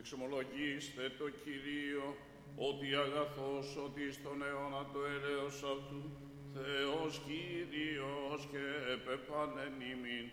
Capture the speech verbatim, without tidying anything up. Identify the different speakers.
Speaker 1: εξομολογήστε το Κυρίο, ότι αγαθός ότι στον αιώνα το έλεος αυτού, Θεός Κύριος και επεπάνεν ημίν,